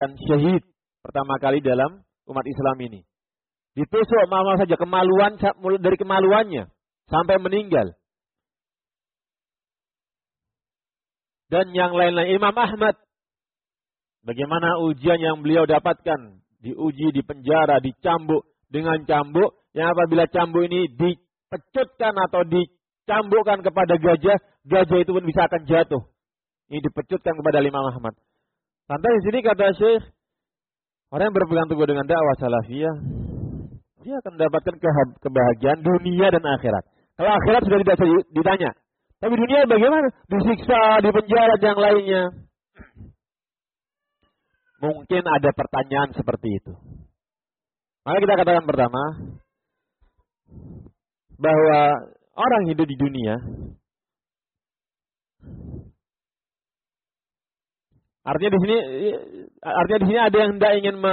syahid pertama kali dalam umat Islam ini. Ditusuk mama saja kemaluan, dari kemaluannya sampai meninggal. Dan yang lain-lain, Imam Ahmad, bagaimana ujian yang beliau dapatkan, diuji, dipenjara, dicambuk dengan cambuk, yang apabila cambuk ini dipecutkan atau dicambukkan kepada gajah, gajah itu pun bisa akan jatuh. Ini dipecutkan kepada Imam Ahmad. Lantas di sini kata Syekh, orang yang berpegang teguh dengan dakwah salafiyah, dia akan mendapatkan kebahagiaan dunia dan akhirat. Kalau akhirat sudah tidak ditanya. Tapi dunia bagaimana? Disiksa, dipenjara, dan yang lainnya. Mungkin ada pertanyaan seperti itu. Maka kita katakan pertama, bahwa orang hidup di dunia, artinya di sini ada yang tidak ingin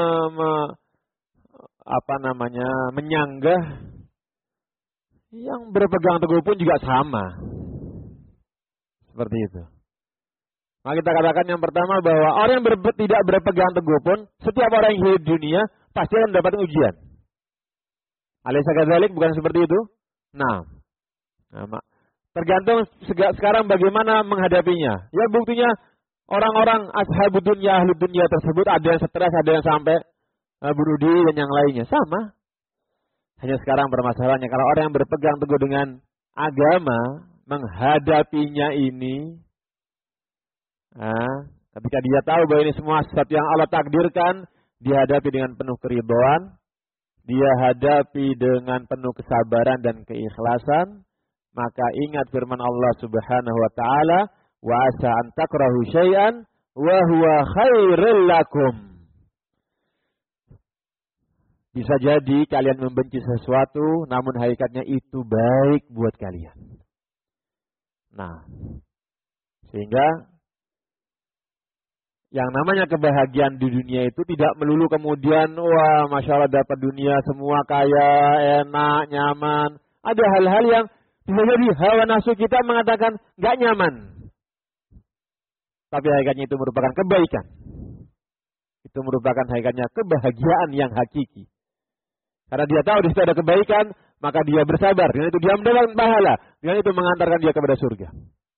menyanggah, yang berpegang teguh pun juga sama. Seperti itu. Maka kita katakan yang pertama bahwa orang yang tidak berpegang teguh pun, setiap orang yang hidup di dunia pasti akan mendapatkan ujian. Alaysa kadzalik, bukan seperti itu? Nah, tergantung sekarang bagaimana menghadapinya. Ya buktinya orang-orang ashabud dunya, ahli dunia tersebut ada yang stres, ada yang sampai bunuh diri dan yang lainnya. Sama. Hanya sekarang permasalahannya kalau orang yang berpegang teguh dengan agama menghadapinya ini, ketika dia tahu bahwa ini semua sesuatu yang Allah takdirkan, dia hadapi dengan penuh keridhaan, dia hadapi dengan penuh kesabaran dan keikhlasan, maka ingat firman Allah Subhanahu wa taala, wa asa an takrahu syai'an wa huwa khairul lakum. Bisa jadi kalian membenci sesuatu, namun hakikatnya itu baik buat kalian. Nah, sehingga yang namanya kebahagiaan di dunia itu tidak melulu kemudian, wah Masya Allah dapat dunia semua kaya, enak, nyaman. Ada hal-hal yang bisa jadi hawa nafsu kita mengatakan gak nyaman. Tapi hakikatnya itu merupakan kebaikan. Itu merupakan hakikatnya kebahagiaan yang hakiki. Karena dia tahu di situ ada kebaikan, maka dia bersabar. Dengan itu dia mendapatkan pahala. Dengan itu mengantarkan dia kepada surga.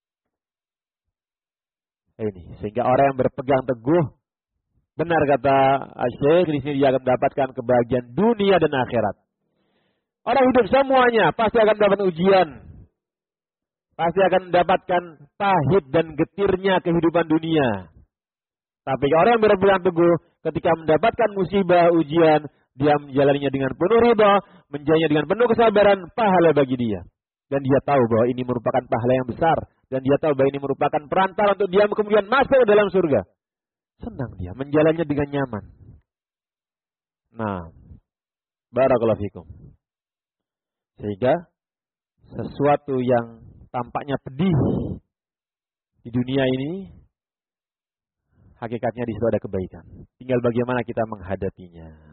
Ini sehingga orang yang berpegang teguh, benar kata Syekh, di sini dia akan mendapatkan kebahagiaan dunia dan akhirat. Orang hidup semuanya pasti akan mendapat ujian. Pasti akan mendapatkan pahit dan getirnya kehidupan dunia. Tapi orang yang berpegang teguh ketika mendapatkan musibah, ujian, dia menjalaninya dengan penuh ridha, menjalaninya dengan penuh kesabaran, pahala bagi dia. Dan dia tahu bahwa ini merupakan pahala yang besar. Dan dia tahu bahwa ini merupakan perantara untuk dia kemudian masuk ke dalam surga. Senang dia, menjalannya dengan nyaman. Nah, barakallahu fikum. Sehingga sesuatu yang tampaknya pedih di dunia ini, hakikatnya di situ ada kebaikan. Tinggal bagaimana kita menghadapinya.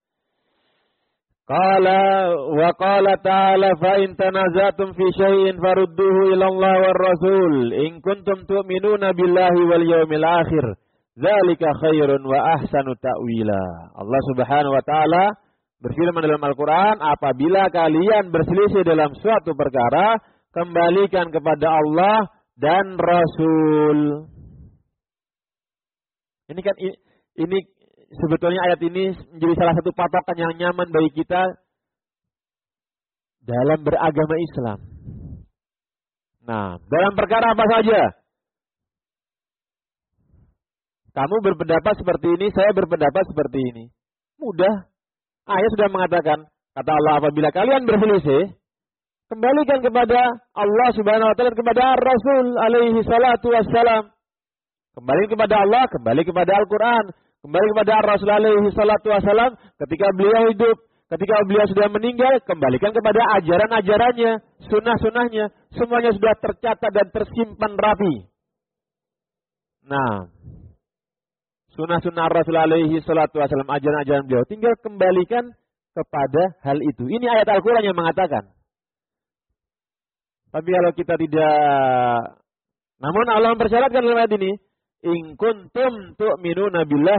Qala wa qala ta'ala fa in tanazatum fi syai'in farudduhu ila Allah war Rasul in kuntum tu'minuna billahi wal yawmil akhir dzalika khairun wa ahsanu ta'wila. Allah Subhanahu wa taala berfirman dalam Al-Qur'an, apabila kalian berselisih dalam suatu perkara, kembalikan kepada Allah dan Rasul. Ini kan ini sebetulnya ayat ini menjadi salah satu patokan yang nyaman bagi kita dalam beragama Islam. Nah, dalam perkara apa saja? Kamu berpendapat seperti ini, saya berpendapat seperti ini. Mudah. Ayat sudah mengatakan, kata Allah, apabila kalian berselisih, kembalikan kepada Allah Subhanahu wa taala, kepada Rasul alaihi salatu wassalam. Kembali kepada Allah, kembali kepada Al-Quran, kembali kepada Rasul alaihi salatu wassalam. Ketika beliau hidup, ketika beliau sudah meninggal, kembalikan kepada ajaran-ajarannya, sunnah-sunnahnya. Semuanya sudah tercatat dan tersimpan rapi. Nah, sunnah-sunnah Rasul alaihi salatu wassalam, ajaran-ajaran beliau, tinggal kembalikan kepada hal itu. Ini ayat Al-Quran yang mengatakan. Tapi kalau kita tidak, namun Allah mempersyaratkan dalam ayat ini, in kuntum tu'minuna billah